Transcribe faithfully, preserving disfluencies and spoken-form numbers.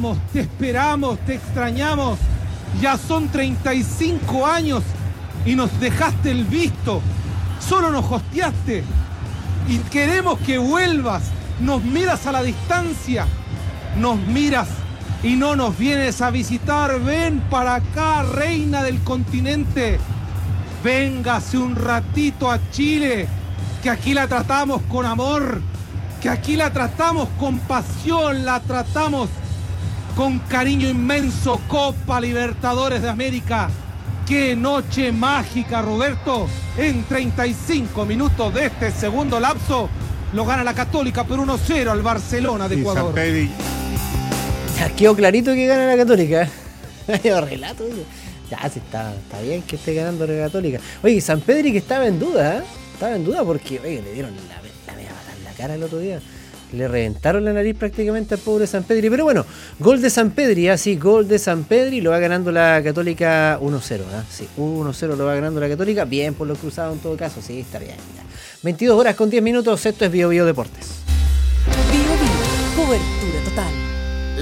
te esperamos, te extrañamos. Ya son treinta y cinco años y nos dejaste el visto. Solo nos hosteaste y queremos que vuelvas. Nos miras a la distancia, nos miras y no nos vienes a visitar. Ven para acá, reina del continente. Véngase un ratito a Chile, que aquí la tratamos con amor, que aquí la tratamos con pasión, la tratamos con cariño inmenso. Copa Libertadores de América. ¡Qué noche mágica, Roberto! En treinta y cinco minutos de este segundo lapso, lo gana la Católica por uno cero al Barcelona de Ecuador. Ya quedó clarito que gana la Católica. Relato, ya, sí, está, está bien que esté ganando la Católica. Oye, San Pedri que estaba en duda, ¿eh? Estaba en duda porque, oye, le dieron la, la media patada en la cara el otro día. Le reventaron la nariz prácticamente al pobre San Pedri. Pero bueno, gol de San Pedri, así, ¿ah? Gol de San Pedri, lo va ganando la Católica uno cero, ¿eh? Sí, uno cero lo va ganando la Católica. Bien por los cruzados en todo caso, sí, está bien. Ya. veintidós horas con diez minutos, esto es Bio Bio Deportes. Bio Bio, cobertura